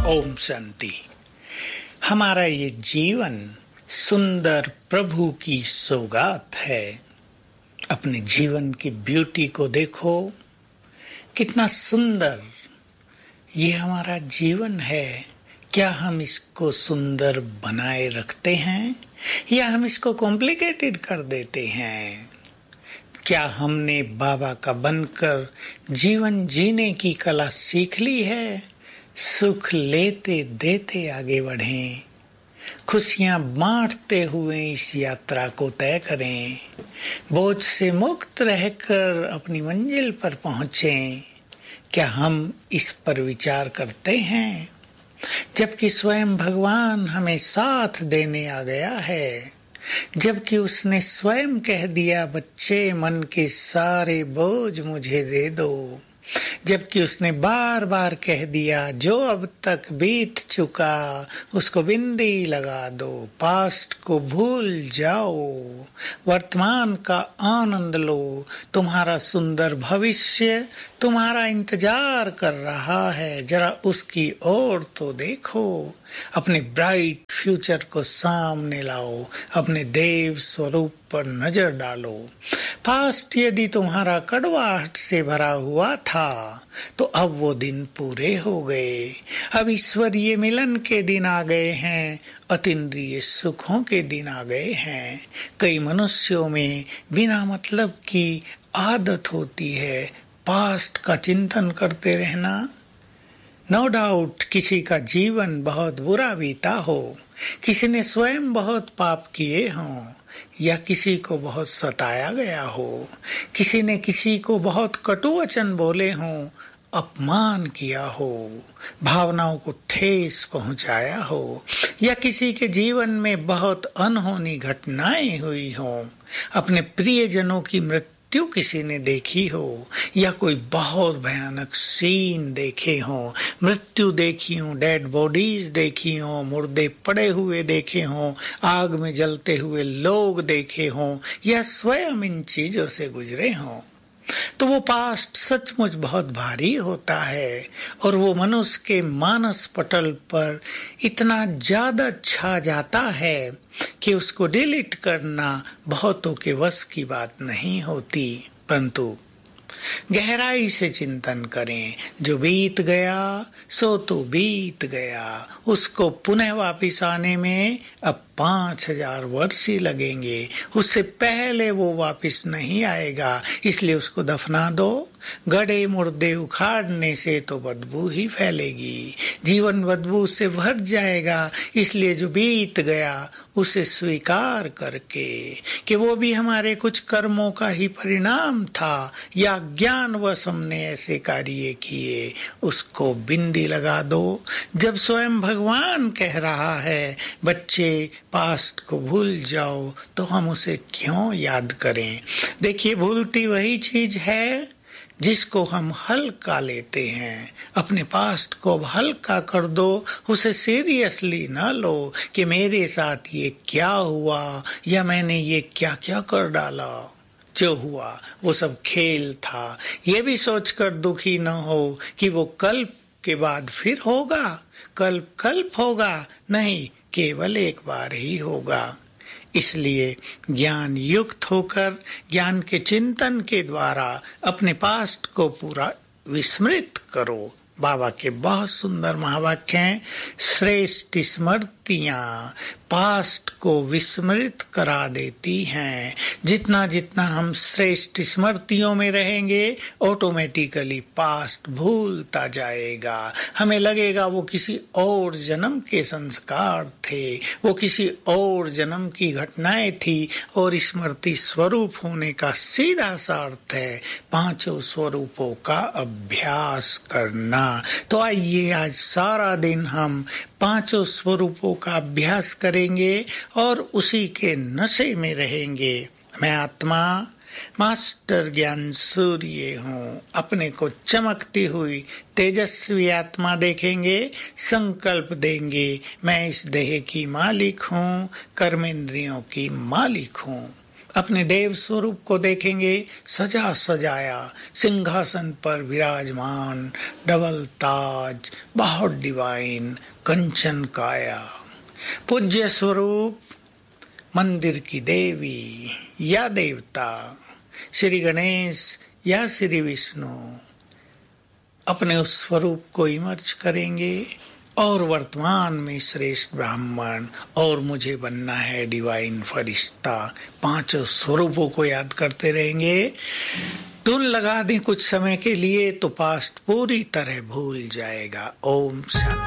ओम शांति। हमारा ये जीवन सुंदर प्रभु की सौगात है। अपने जीवन की ब्यूटी को देखो, कितना सुंदर ये हमारा जीवन है। क्या हम इसको सुंदर बनाए रखते हैं या हम इसको कॉम्प्लिकेटेड कर देते हैं? क्या हमने बाबा का बनकर जीवन जीने की कला सीख ली है? सुख लेते देते आगे बढ़ें, खुशियां बांटते हुए इस यात्रा को तय करें, बोझ से मुक्त रहकर अपनी मंजिल पर पहुंचें। क्या हम इस पर विचार करते हैं? जबकि स्वयं भगवान हमें साथ देने आ गया है, जबकि उसने स्वयं कह दिया, बच्चे मन के सारे बोझ मुझे दे दो। जबकि उसने बार बार कह दिया, जो अब तक बीत चुका उसको बिंदी लगा दो, पास्ट को भूल जाओ, वर्तमान का आनंद लो, तुम्हारा सुंदर भविष्य तुम्हारा इंतजार कर रहा है, जरा उसकी ओर तो देखो। अपने ब्राइट फ्यूचर को सामने लाओ, अपने देव स्वरूप पर नजर डालो। पास्ट यदि तुम्हारा कड़वाहट से भरा हुआ था तो अब वो दिन पूरे हो गए। अब ईश्वरीय मिलन के दिन आ गए हैं, अतीन्द्रिय सुखों के दिन आ गए हैं। कई मनुष्यों में बिना मतलब की आदत होती है पास्ट का चिंतन करते रहना। नो डाउट किसी का जीवन बहुत बुरा बीता हो, किसी ने स्वयं बहुत पाप किए हों, या किसी को बहुत सताया गया हो, किसी ने किसी को बहुत कटु वचन बोले हों, अपमान किया हो, भावनाओं को ठेस पहुंचाया हो, या किसी के जीवन में बहुत अनहोनी घटनाएं हुई हों, अपने प्रियजनों की मृत्यु किसी ने देखी हो, या कोई बहुत भयानक सीन देखे हो, मृत्यु देखी हो, डेड बॉडीज देखी हो, मुर्दे पड़े हुए देखे हो, आग में जलते हुए लोग देखे हो, या स्वयं इन चीजों से गुजरे हो, तो वो पास्ट सचमुच बहुत भारी होता है और वो मनुष्य के मानस पटल पर इतना ज्यादा छा जाता है कि उसको डिलीट करना बहुतों के वश की बात नहीं होती। परंतु गहराई से चिंतन करें, जो बीत गया सो तो बीत गया, उसको पुनः वापिस आने में अब 5000 वर्ष ही लगेंगे। उससे पहले वो वापिस नहीं आएगा, इसलिए उसको दफना दो। गड़े मुर्दे उखाड़ने से तो बदबू ही फैलेगी, जीवन बदबू से भर जाएगा। इसलिए जो बीत गया उसे स्वीकार करके कि वो भी हमारे कुछ कर्मों का ही परिणाम था, या ज्ञानवश हमने ऐसे कार्य किए, उसको बिंदी लगा दो। जब स्वयं भगवान कह रहा है, बच्चे पास्ट को भूल जाओ, तो हम उसे क्यों याद करें? देखिए, भूलती वही चीज है जिसको हम हल्का लेते हैं। अपने पास्ट को अब हल्का कर दो, उसे सीरियसली ना लो कि मेरे साथ ये क्या हुआ या मैंने ये क्या क्या कर डाला। जो हुआ वो सब खेल था। ये भी सोचकर दुखी न हो कि वो कल्प के बाद फिर होगा, कल्प होगा, नहीं, केवल एक बार ही होगा। इसलिए ज्ञान युक्त होकर ज्ञान के चिंतन के द्वारा अपने पास्ट को पूरा विस्मृत करो। बाबा के बहुत सुंदर महावाक्य हैं, श्रेष्ठ स्मृतियां पास्ट को विस्मृत करा देती हैं। जितना जितना हम श्रेष्ठ स्मृतियों में रहेंगे, ऑटोमेटिकली पास्ट भूलता जाएगा। हमें लगेगा वो किसी और जन्म के संस्कार थे, वो किसी और जन्म की घटनाएं थी, और स्मृति स्वरूप होने का सीधा सा अर्थ है पांचों स्वरूपों का अभ्यास करना। तो आइए आज सारा दिन हम पांचों स्वरूपों का अभ्यास करेंगे और उसी के नशे में रहेंगे। मैं आत्मा मास्टर ज्ञान सूर्य हूँ, अपने को चमकती हुई तेजस्वी आत्मा देखेंगे, संकल्प देंगे, मैं इस देह की मालिक हूँ, कर्मेंद्रियों की मालिक हूँ। अपने देव स्वरूप को देखेंगे, सजा सजाया सिंहासन पर विराजमान, डबल ताज, बहुत डिवाइन, कंचन काया। पूज्य स्वरूप मंदिर की देवी या देवता, श्री गणेश या श्री विष्णु, अपने उस स्वरूप को इमर्ज करेंगे और वर्तमान में श्रेष्ठ ब्राह्मण और मुझे बनना है डिवाइन फरिश्ता, पांचों स्वरूपों को याद करते रहेंगे। धुन लगा दें कुछ समय के लिए तो पास्ट पूरी तरह भूल जाएगा। ओम शांति।